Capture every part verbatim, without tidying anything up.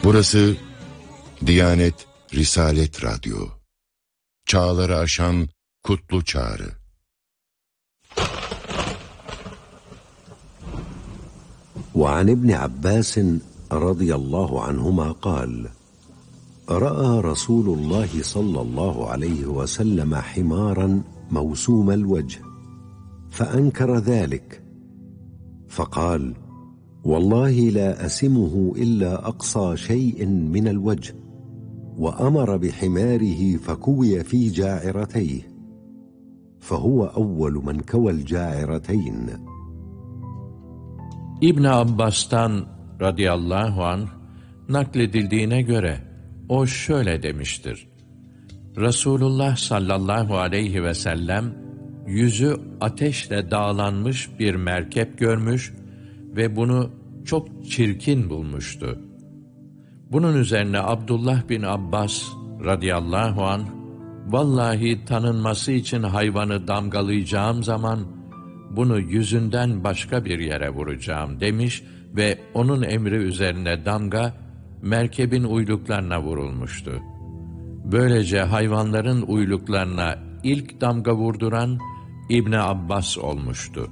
Burası Diyanet Risalet Radyo. Çağları aşan kutlu çağrı. وعن ابن عباس رضي الله عنهما قال: رأى رسول الله صلى الله عليه وسلم حمارا موسوم الوجه فأنكر ذلك، فقال: والله لا أسمه إلا أقصى شيء من الوجه، وأمر بحماره فكوي في جاعرتيه، فهو أول من كوى الجاعرتين. İbn Abbas'tan radıyallahu anh nakledildiğine göre o şöyle demiştir: Resulullah sallallahu aleyhi ve sellem yüzü ateşle dağlanmış bir merkep görmüş ve bunu çok çirkin bulmuştu. Bunun üzerine Abdullah bin Abbas radıyallahu anh, vallahi tanınması için hayvanı damgalayacağım zaman bunu yüzünden başka bir yere vuracağım demiş ve onun emri üzerine damga merkebin uyluklarına vurulmuştu. Böylece hayvanların uyluklarına ilk damga vurduran İbn Abbas olmuştu.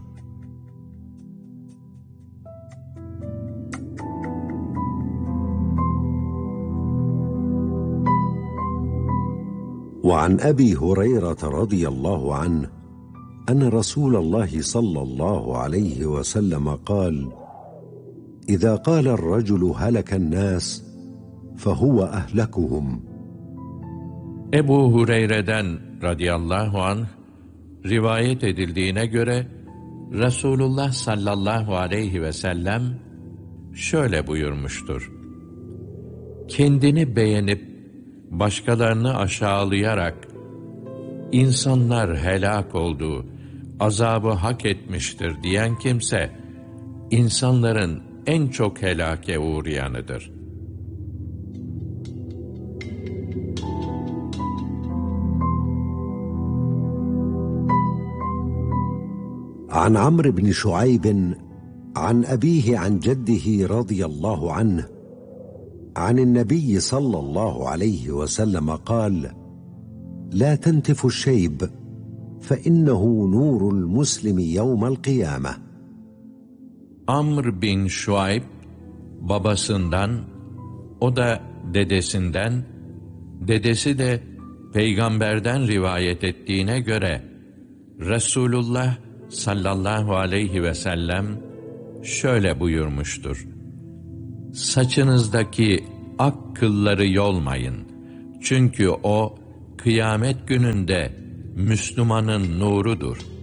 وعن أبي هريرة رضي الله عنه أن رسول الله صلى الله عليه وسلم قال: إذا قال الرجل هلك الناس فهو أهلكهم. Ebu Hureyre'den radıyallahu anh rivayet edildiğine göre Resulullah sallallahu aleyhi ve sellem şöyle buyurmuştur: Kendini beğenip başkalarını aşağılayarak insanlar helak oldu, azabı hak etmiştir diyen kimse insanların en çok helake uğrayanıdır. عن عمرو بن شعيب عن أبيه عن جده رضي الله عنه عن النبي صلى الله عليه وسلم قال: لا تنتف الشيب فإنه نور المسلم يوم القيامة. Amr bin Şuayb babasından, o da dedesinden, dedesi de peygamberden rivayet ettiğine göre Resulullah sallallahu aleyhi ve sellem şöyle buyurmuştur: Saçınızdaki ak kılları yolmayın. Çünkü o kıyamet gününde Müslümanın nurudur.